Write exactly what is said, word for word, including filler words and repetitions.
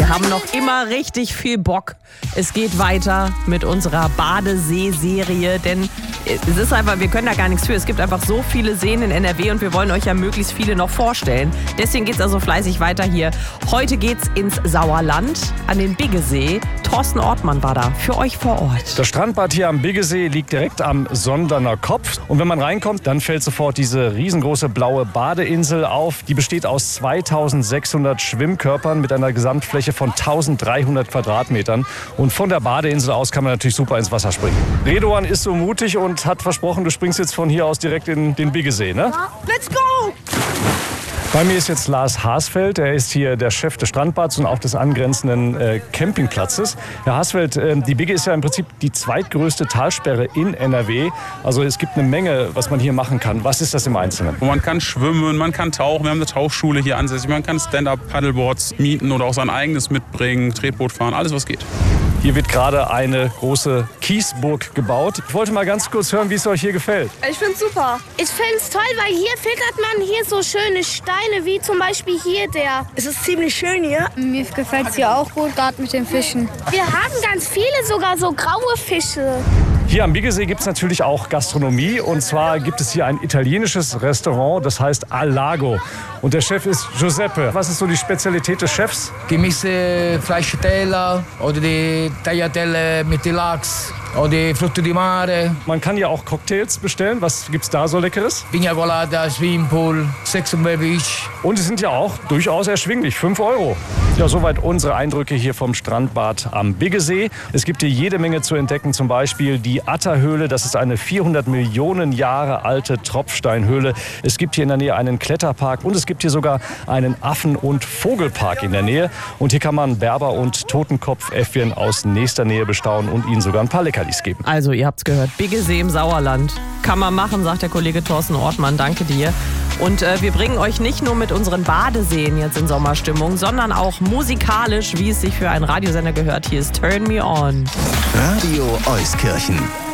Wir haben noch immer richtig viel Bock. Es geht weiter mit unserer Badesee-Serie, denn es ist einfach, wir können da gar nichts für. Es gibt einfach so viele Seen in N R W und wir wollen euch ja möglichst viele noch vorstellen. Deswegen geht's also fleißig weiter hier. Heute geht's ins Sauerland, an den Biggesee. Thorsten Ortmann war da für euch vor Ort. Das Strandbad hier am Biggesee liegt direkt am Sonderner Kopf. Und wenn man reinkommt, dann fällt sofort diese riesengroße blaue Badeinsel auf. Die besteht aus zweitausendsechshundert Schwimmkörpern mit einer Gesamtfläche von eintausenddreihundert Quadratmetern. Und von der Badeinsel aus kann man natürlich super ins Wasser springen. Redoan ist so mutig und hat versprochen, du springst jetzt von hier aus direkt in den Biggesee, ne? Let's go! Bei mir ist jetzt Lars Hasfeld. Er ist hier der Chef des Strandbads und auch des angrenzenden äh, Campingplatzes. Herr Hasfeld, äh, die Bigge ist ja im Prinzip die zweitgrößte Talsperre in N R W. Also es gibt eine Menge, was man hier machen kann. Was ist das im Einzelnen? Man kann schwimmen, man kann tauchen. Wir haben eine Tauchschule hier ansässig. Man kann Stand-up-Paddleboards mieten oder auch sein eigenes mitbringen, Tretboot fahren, alles was geht. Hier wird gerade eine große Kiesburg gebaut. Ich wollte mal ganz kurz hören, wie es euch hier gefällt. Ich find's super. Ich find's toll, weil hier filtert man hier so schöne Steine, wie zum Beispiel hier der. Es ist ziemlich schön hier. Mir gefällt's hier auch gut, gerade mit den Fischen. Wir haben ganz viele, sogar so graue Fische. Hier am Biggesee gibt es natürlich auch Gastronomie. Und zwar gibt es hier ein italienisches Restaurant, das heißt Al Lago. Und der Chef ist Giuseppe. Was ist so die Spezialität des Chefs? Gemische Fleischteller oder die Tagliatelle mit Lachs oder die Früchte di Mare. Man kann ja auch Cocktails bestellen. Was gibt's da so Leckeres? Pina Colada, Swimmingpool, Sex and Beach. Und die sind ja auch durchaus erschwinglich. fünf Euro. Ja, soweit unsere Eindrücke hier vom Strandbad am Biggesee. Es gibt hier jede Menge zu entdecken. Zum Beispiel die Atta-Höhle. Das ist eine vierhundert Millionen Jahre alte Tropfsteinhöhle. Es gibt hier in der Nähe einen Kletterpark und es gibt hier sogar einen Affen- und Vogelpark in der Nähe. Und hier kann man Berber- und Totenkopfäffchen aus nächster Nähe bestaunen und ihnen sogar ein paar Leckerlis geben. Also, ihr habt's gehört, Biggesee im Sauerland. Kann man machen, sagt der Kollege Thorsten Ortmann. Danke dir. Und äh, wir bringen euch nicht nur mit unseren Badeseen jetzt in Sommerstimmung, sondern auch musikalisch, wie es sich für einen Radiosender gehört. Hier ist Turn Me On. Radio Euskirchen.